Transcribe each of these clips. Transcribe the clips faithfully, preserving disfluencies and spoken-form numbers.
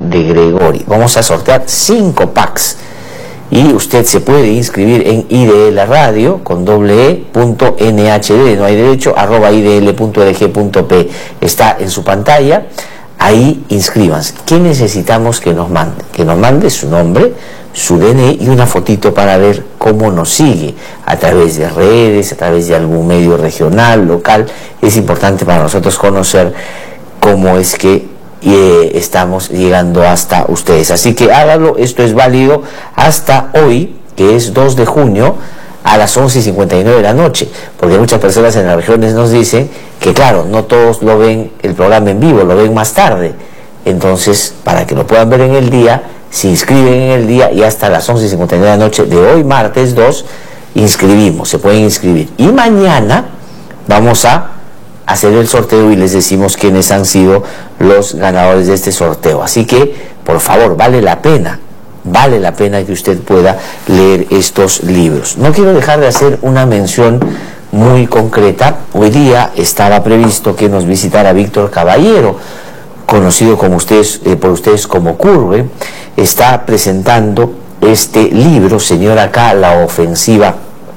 de Gregori. Vamos a sortear cinco packs y usted se puede inscribir en I D L Radio con doble e punto N H D, no hay derecho, arroba I D L punto L G punto P. Está en su pantalla, ahí inscríbanse. ¿Qué necesitamos que nos mande? Que nos mande su nombre, su D N I y una fotito para ver cómo nos sigue a través de redes, a través de algún medio regional, local. Es importante para nosotros conocer cómo es que eh, estamos llegando hasta ustedes. Así que hágalo, esto es válido hasta hoy, que es dos de junio, a las once y cincuenta y nueve de la noche, porque muchas personas en las regiones nos dicen que claro, no todos lo ven el programa en vivo, lo ven más tarde. Entonces, para que lo puedan ver en el día, se inscriben en el día y hasta las once y cincuenta y nueve de la noche de hoy, martes dos, inscribimos, se pueden inscribir. Y mañana vamos a hacer el sorteo y les decimos quiénes han sido los ganadores de este sorteo. Así que, por favor, vale la pena, vale la pena que usted pueda leer estos libros. No quiero dejar de hacer una mención muy concreta. Hoy día estaba previsto que nos visitara Víctor Caballero, conocido como ustedes, eh, por ustedes como Curve. Está presentando este libro, Señora K, la ofensiva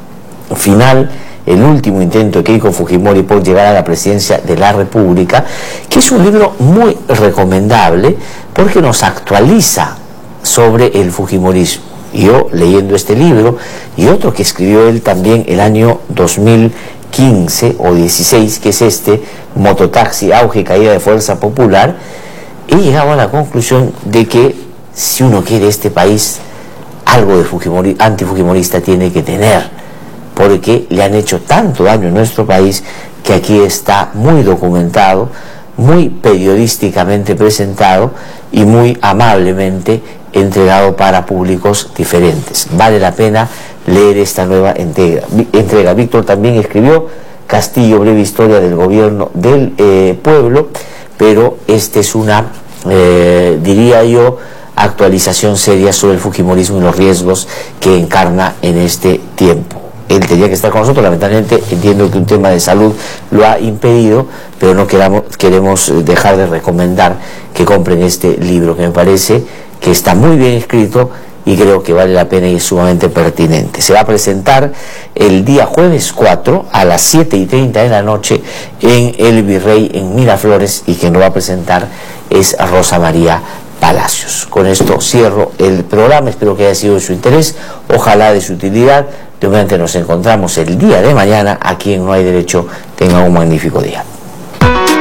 final, el último intento de Keiko Fujimori por llegar a la presidencia de la República, que es un libro muy recomendable porque nos actualiza sobre el fujimorismo. Yo leyendo este libro y otro que escribió él también el año dos mil quince o dieciséis, que es este, Mototaxi, auge y caída de fuerza popular, he llegado a la conclusión de que si uno quiere este país, algo de Fujimori, antifujimorista tiene que tener, porque le han hecho tanto daño en nuestro país que aquí está muy documentado, muy periodísticamente presentado y muy amablemente entregado para públicos diferentes. Vale la pena leer esta nueva entrega. entrega. Víctor también escribió Castillo, breve historia del gobierno del eh, pueblo, pero esta es una, eh, diría yo, actualización seria sobre el fujimorismo y los riesgos que encarna en este tiempo. Él tenía que estar con nosotros, lamentablemente entiendo que un tema de salud lo ha impedido, pero no queramos, queremos dejar de recomendar que compren este libro, que me parece que está muy bien escrito y creo que vale la pena y es sumamente pertinente. Se va a presentar el día jueves cuatro a las siete y treinta de la noche en El Virrey, en Miraflores, y quien lo va a presentar es Rosa María Palacios. Con esto cierro el programa, espero que haya sido de su interés, ojalá de su utilidad. De momento nos encontramos el día de mañana. Aquí en No Hay Derecho. Tengan un magnífico día.